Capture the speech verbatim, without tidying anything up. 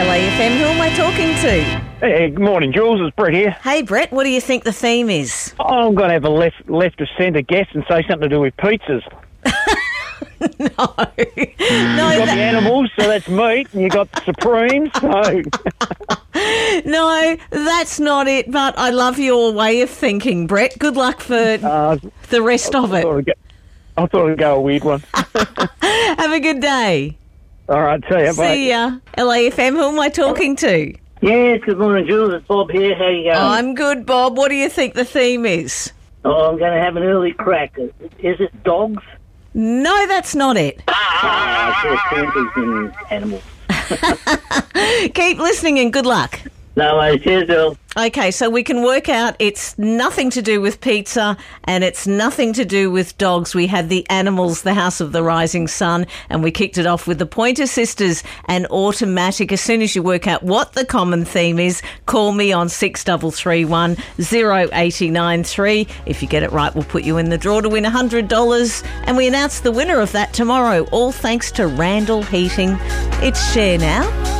L A F M, who am I talking to? Hey, good morning, Jules. It's Brett here. Hey, Brett, what do you think the theme is? Oh, I'm going to have a left left of centre guess and say something to do with pizzas. No. no, You've got that- the animals, so that's meat, and you got the Supremes, so... no, that's not it, but I love your way of thinking, Brett. Good luck for Uh, the rest of I it. thought I'd go, I thought I'd go a weird one. Have a good day. All right, see ya. Bye. See ya. L A F M, who am I talking to? Yes, good morning, Jules. It's Bob here. How you going? I'm good, Bob. What do you think the theme is? Oh, I'm going to have an early crack. Is it dogs? No, that's not it. Ah, I saw panthers and animals. Keep listening and good luck. No worries. Cheers, Bill. Okay, so we can work out it's nothing to do with pizza and it's nothing to do with dogs. We had the animals, the House of the Rising Sun, and we kicked it off with the Pointer Sisters and Automatic. As soon as you work out what the common theme is, call me on six three three one, zero eight nine three. If you get it right, we'll put you in the draw to win one hundred dollars. And we announce the winner of that tomorrow, all thanks to Randall Heating. It's Share Now.